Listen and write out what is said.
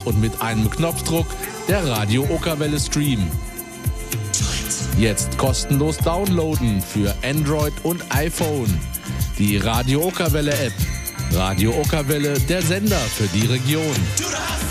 und mit einem Knopfdruck der Radio Okerwelle Stream. Jetzt kostenlos downloaden für Android und iPhone. Die Radio Okerwelle App. Radio Okerwelle, der Sender für die Region.